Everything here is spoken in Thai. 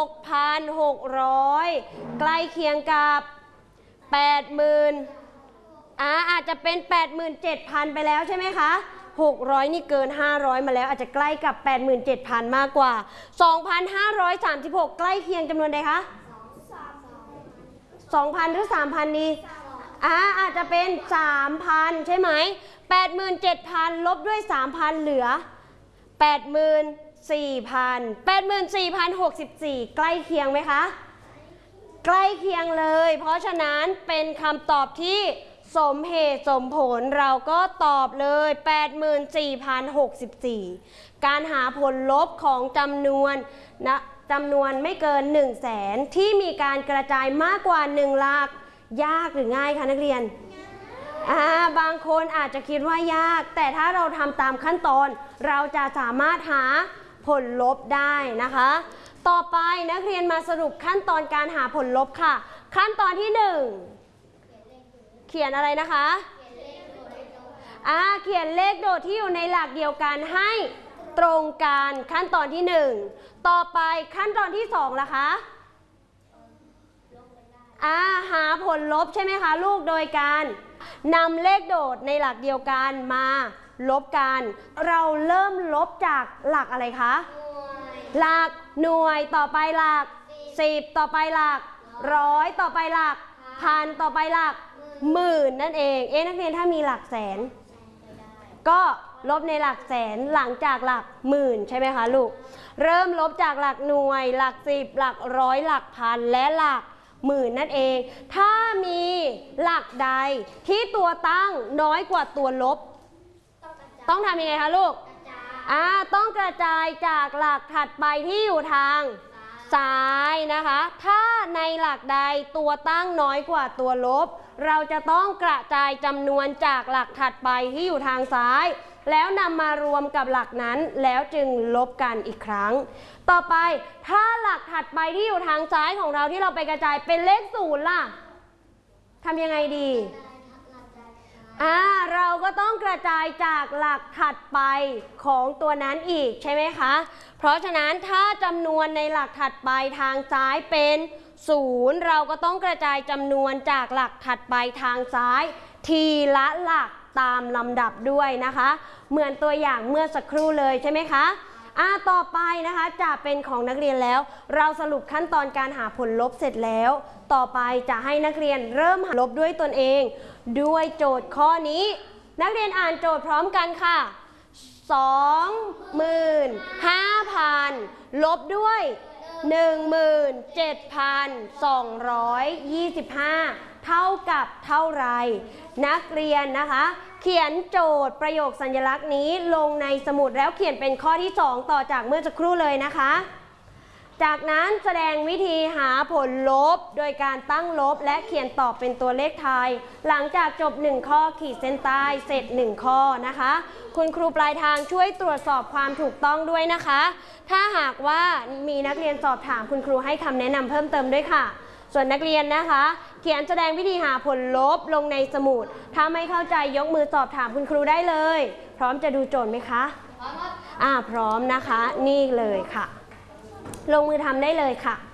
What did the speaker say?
6,600ใกล้เคียงกับ 80,000อาจจะเป็น 87,000 ไปแล้วใช่ไหมคะ600นี่เกิน500มาแล้วอาจจะใกล้กับ 87,000 มากกว่า 2,536 ใกล้เคียงจำนวนใดคะ 2,000 หรือ 3,000 ดีอาจจะเป็น 3,000 ใช่ไหม 87,000 ลบด้วย 3,000 เหลือ 84,000 84,064 ใกล้เคียงไหมคะใกล้เคียงเลยเพราะฉะนั้นเป็นคำตอบที่สมเหตุสมผลเราก็ตอบเลย 84,064 การหาผลลบของจำนวนไม่เกิน 100,000 ที่มีการกระจายมากกว่า1หลักยากหรือง่ายคะนักเรียนบางคนอาจจะคิดว่ายากแต่ถ้าเราทำตามขั้นตอนเราจะสามารถหาผลลบได้นะคะต่อไปนักเรียนมาสรุปขั้นตอนการหาผลลบค่ะขั้นตอนที่1เขียนอะไรนะคะเขียนเลขโดดที่อยู่ในหลักเดียวกันให้ตรงกันขั้นตอนที่1ต่อไปขั้นตอนที่2ล่ะคะหาผลลบใช่ไหมคะลูกโดยการนำเลขโดดในหลักเดียวกันมาลบกันเราเริ่มลบจากหลักอะไรคะหลักหน่วยต่อไปหลัก10ต่อไปหลัก100ต่อไปหลักพันต่อไปหลักหมื่นนั่นเองนักเรียนถ้ามีหลักแสนก็ลบในหลักแสนหลังจากหลักหมื่นใช่ไหมคะลูกเริ่มลบจากหลักหน่วยหลัก10หลักร้อยหลักพันและหลักหมื่นนั่นเองถ้ามีหลักใดที่ตัวตั้งน้อยกว่าตัวลบต้องทำยังไงคะลูกต้องกระจายจากหลักถัดไปที่อยู่ทางซ้ายนะคะถ้าในหลักใดตัวตั้งน้อยกว่าตัวลบเราจะต้องกระจายจำนวนจากหลักถัดไปที่อยู่ทางซ้ายแล้วนำมารวมกับหลักนั้นแล้วจึงลบกันอีกครั้งต่อไปถ้าหลักถัดไปที่อยู่ทางซ้ายของเราที่เราไปกระจายเป็นเลข0ล่ะทำยังไงดีเราก็ต้องกระจายจากหลักถัดไปของตัวนั้นอีกใช่ไหมคะเพราะฉะนั้นถ้าจำนวนในหลักถัดไปทางซ้ายเป็น0เราก็ต้องกระจายจำนวนจากหลักถัดไปทางซ้ายทีละหลักตามลำดับด้วยนะคะเหมือนตัวอย่างเมื่อสักครู่เลยใช่ไหมคะต่อไปนะคะจะเป็นของนักเรียนแล้วเราสรุปขั้นตอนการหาผลลบเสร็จแล้วต่อไปจะให้นักเรียนเริ่มหาลบด้วยตนเองด้วยโจทย์ข้อนี้นักเรียนอ่านโจทย์พร้อมกันค่ะ 25,000 ลบด้วย 17,225 เท่ากับเท่าไรนักเรียนนะคะเขียนโจทย์ประโยคสัญลักษณ์นี้ลงในสมุดแล้วเขียนเป็นข้อที่2ต่อจากเมื่อสักครู่เลยนะคะจากนั้นแสดงวิธีหาผลลบโดยการตั้งลบและเขียนตอบเป็นตัวเลขไทยหลังจากจบ1ข้อขีดเส้นใต้เสร็จ1ข้อนะคะคุณครูปลายทางช่วยตรวจสอบความถูกต้องด้วยนะคะถ้าหากว่ามีนักเรียนสอบถามคุณครูให้คำแนะนำเพิ่มเติมด้วยค่ะส่วนนักเรียนนะคะเขียนแสดงวิธีหาผลลบลงในสมุดถ้าไม่เข้าใจยกมือสอบถามคุณครูได้เลยพร้อมจะดูโจทย์ไหมคะพร้อมนะคะนี่เลยค่ะลงมือทำได้เลยค่ะ